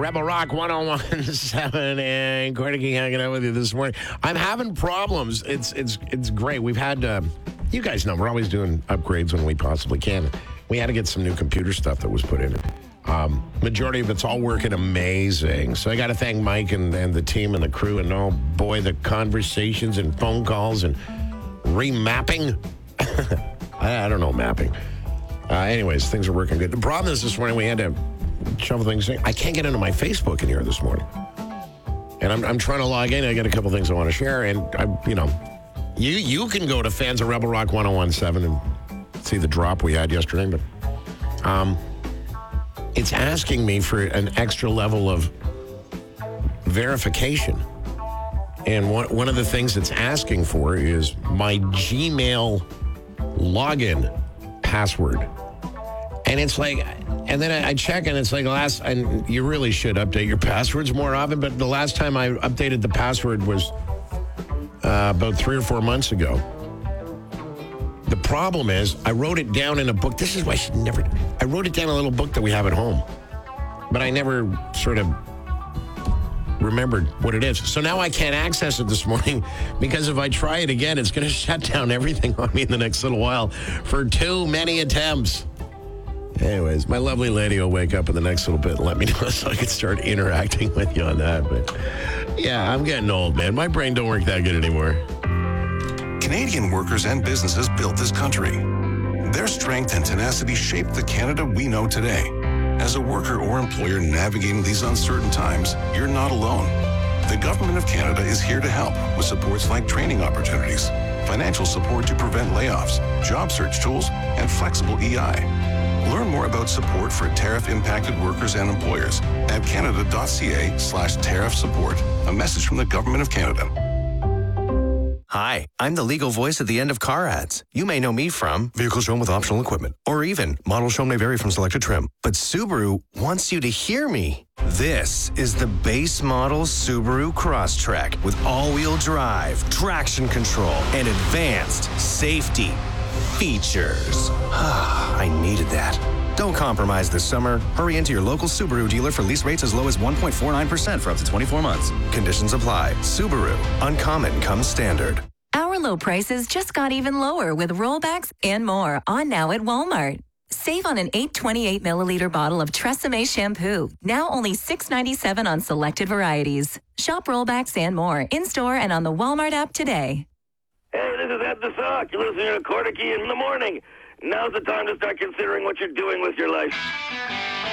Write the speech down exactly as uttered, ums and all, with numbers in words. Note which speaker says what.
Speaker 1: Rebel Rock one oh one point seven and Cornicky hanging out with you this morning. I'm having problems. It's it's it's great. We've had, uh, you guys know, we're always doing upgrades when we possibly can. We had to get some new computer stuff that was put in it. Um, majority of it's all working amazing. So I got to thank Mike and, and the team and the crew. And oh boy, the conversations and phone calls and remapping. I, I don't know mapping. Uh, anyways, things are working good. The problem is this morning we had to shovel things in. I can't get into my Facebook in here this morning. And I'm, I'm trying to log in. I got a couple things I want to share. And, I, you know, you you can go to Fans of Rebel Rock one oh one point seven and see the drop we had yesterday. But um, it's asking me for an extra level of verification. And one, one of the things it's asking for is my Gmail login password. And it's like, and then I, I check and it's like last, and you really should update your passwords more often, but the last time I updated the password was uh, about three or four months ago. The problem is I wrote it down in a book. This is why I should never, I wrote it down in a little book that we have at home, but I never sort of remembered what it is. So now I can't access it this morning because if I try it again, it's going to shut down everything on me in the next little while for too many attempts. Anyways, my lovely lady will wake up in the next little bit and let me know so I can start interacting with you on that. But yeah, I'm getting old, man. My brain don't work that good anymore.
Speaker 2: Canadian workers and businesses built this country. Their strength and tenacity shaped the Canada we know today. As a worker or employer navigating these uncertain times, you're not alone. The Government of Canada is here to help with supports like training opportunities, financial support to prevent layoffs, job search tools, and flexible E I. Learn more about support for tariff-impacted workers and employers at canada.ca slash tariff support. A message from the Government of Canada.
Speaker 3: Hi, I'm the legal voice at the end of car ads. You may know me from vehicle shown with optional equipment, or even model shown may vary from selected trim. But Subaru wants you to hear me. This is the base model Subaru Crosstrek with all-wheel drive, traction control, and advanced safety features. I needed that. Don't compromise this summer. Hurry into your local Subaru dealer for lease rates as low as one point four nine percent for up to twenty-four months. Conditions apply. Subaru. Uncommon comes standard.
Speaker 4: Our low prices just got even lower with rollbacks and more on now at Walmart. Save on an eight twenty-eight milliliter bottle of Tresemme shampoo. Now only six ninety-seven on selected varieties. Shop rollbacks and more in-store and on the Walmart app today.
Speaker 5: Hey, this is Ed the Sock. You're listening to Cordicky in the morning. Now's the time to start considering what you're doing with your life.